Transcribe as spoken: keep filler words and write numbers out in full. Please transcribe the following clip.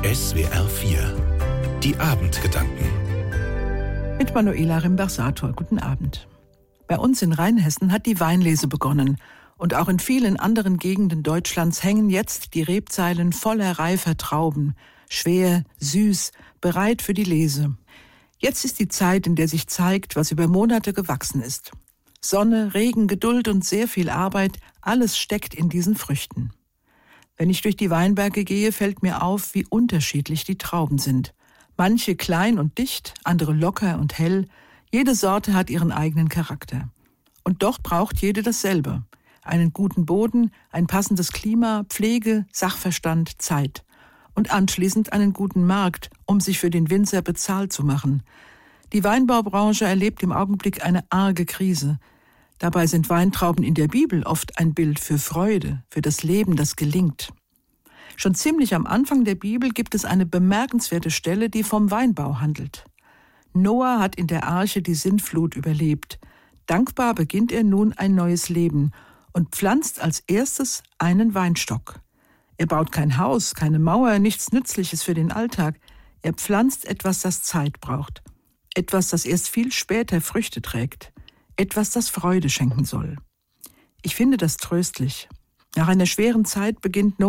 S W R vier. Die Abendgedanken. Mit Manuela Rimbach-Sator. Guten Abend. Bei uns in Rheinhessen hat die Weinlese begonnen. Und auch in vielen anderen Gegenden Deutschlands hängen jetzt die Rebzeilen voller reifer Trauben. Schwer, süß, bereit für die Lese. Jetzt ist die Zeit, in der sich zeigt, was über Monate gewachsen ist. Sonne, Regen, Geduld und sehr viel Arbeit, alles steckt in diesen Früchten. Wenn ich durch die Weinberge gehe, fällt mir auf, wie unterschiedlich die Trauben sind. Manche klein und dicht, andere locker und hell. Jede Sorte hat ihren eigenen Charakter. Und doch braucht jede dasselbe. Einen guten Boden, ein passendes Klima, Pflege, Sachverstand, Zeit. Und anschließend einen guten Markt, um sich für den Winzer bezahlt zu machen. Die Weinbaubranche erlebt im Augenblick eine arge Krise. Dabei sind Weintrauben in der Bibel oft ein Bild für Freude, für das Leben, das gelingt. Schon ziemlich am Anfang der Bibel gibt es eine bemerkenswerte Stelle, die vom Weinbau handelt. Noah hat in der Arche die Sintflut überlebt. Dankbar beginnt er nun ein neues Leben und pflanzt als erstes einen Weinstock. Er baut kein Haus, keine Mauer, nichts Nützliches für den Alltag. Er pflanzt etwas, das Zeit braucht. Etwas, das erst viel später Früchte trägt. Etwas, das Freude schenken soll. Ich finde das tröstlich. Nach einer schweren Zeit beginnt Noah